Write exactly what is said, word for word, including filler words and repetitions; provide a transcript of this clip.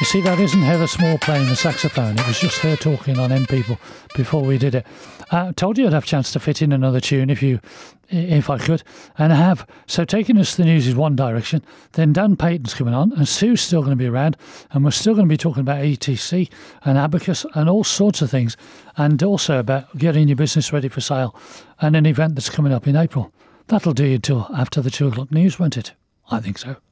You see, that isn't Heather Small playing the saxophone. It was just her talking on M People before we did it. I uh, told you I'd have a chance to fit in another tune if you, if I could, and I have. So taking us to the news is one direction. Then Dan Payton's coming on, and Sue's still going to be around, and we're still going to be talking about E T C and Abacus and all sorts of things, and also about getting your business ready for sale and an event that's coming up in April. That'll do you till after the two o'clock news, won't it? I think so.